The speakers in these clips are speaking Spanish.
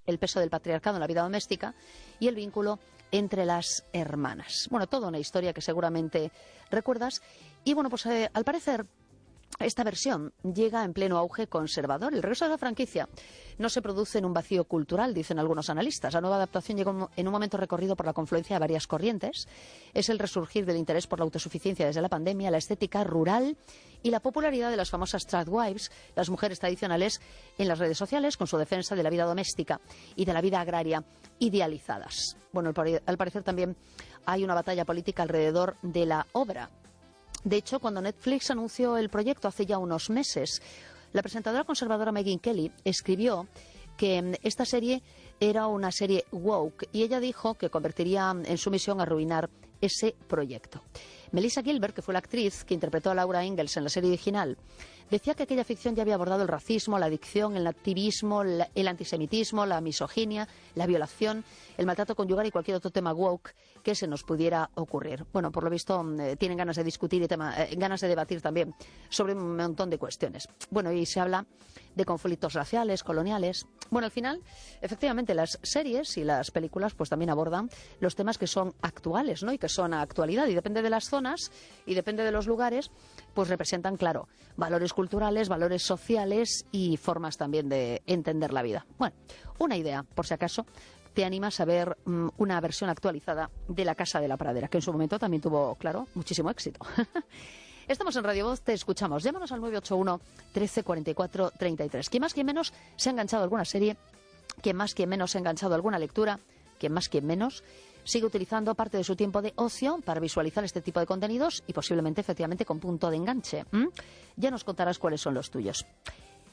el peso del patriarcado en la vida doméstica y el vínculo entre las hermanas. Bueno, toda una historia que seguramente recuerdas. Y bueno, pues al parecer esta versión llega en pleno auge conservador. El regreso de la franquicia no se produce en un vacío cultural, dicen algunos analistas. La nueva adaptación llega en un momento recorrido por la confluencia de varias corrientes. Es el resurgir del interés por la autosuficiencia desde la pandemia, la estética rural y la popularidad de las famosas tradwives, las mujeres tradicionales en las redes sociales, con su defensa de la vida doméstica y de la vida agraria idealizadas. Bueno, al parecer también hay una batalla política alrededor de la obra. De hecho, cuando Netflix anunció el proyecto hace ya unos meses, la presentadora conservadora Megyn Kelly escribió que esta serie era una serie woke y ella dijo que convertiría en su misión arruinar ese proyecto. Melissa Gilbert, que fue la actriz que interpretó a Laura Ingalls en la serie original, decía que aquella ficción ya había abordado el racismo, la adicción, el activismo, el antisemitismo, la misoginia, la violación, el maltrato conyugal y cualquier otro tema woke que se nos pudiera ocurrir. Bueno, por lo visto tienen ganas de discutir y ganas de debatir también sobre un montón de cuestiones. Bueno, y se habla de conflictos raciales, coloniales. Bueno, al final, efectivamente, las series y las películas pues también abordan los temas que son actuales, ¿no? Y que son a actualidad. Y depende de las zonas y depende de los lugares, pues representan, claro, valores culturales, valores sociales y formas también de entender la vida. Bueno, una idea, por si acaso te animas a ver una versión actualizada de La Casa de la Pradera, que en su momento también tuvo, claro, muchísimo éxito. Estamos en Radio Voz, te escuchamos. Llámanos al 981 13 44 33. ¿Quién más, quién menos se ha enganchado a alguna serie? ¿Quién más, quién menos se ha enganchado a alguna lectura? ¿Quién más, quién menos sigue utilizando parte de su tiempo de ocio para visualizar este tipo de contenidos y posiblemente, efectivamente, con punto de enganche? Ya nos contarás cuáles son los tuyos.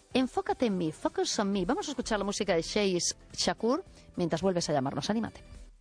Enfócate en mí, focus on me. Vamos a escuchar la música de Shakur mientras vuelves a llamarnos. Anímate.